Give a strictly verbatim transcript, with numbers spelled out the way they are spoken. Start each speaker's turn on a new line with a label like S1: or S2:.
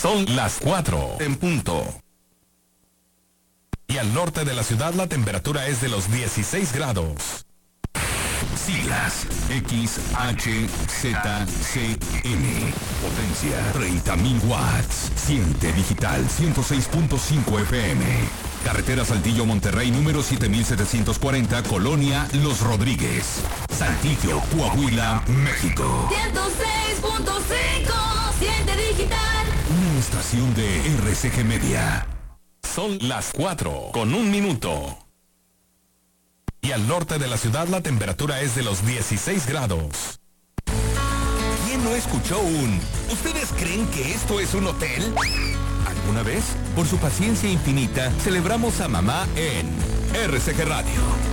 S1: Son las cuatro en punto. Y al norte de la ciudad la temperatura es de los dieciséis grados. Siglas X H Z C N. Potencia treinta mil watts. Siente digital ciento seis punto cinco F M. Carretera Saltillo Monterrey número siete mil setecientos cuarenta, Colonia Los Rodríguez, Saltillo, Coahuila, México.
S2: ciento seis punto cinco. Siente digital.
S1: Una estación de R C G Media. Son las cuatro con un minuto. Y al norte de la ciudad la temperatura es de los dieciséis grados. ¿Quién no escuchó un ¿ustedes creen que esto es un hotel? ¿Alguna vez? Por su paciencia infinita, celebramos a mamá en R C G Radio.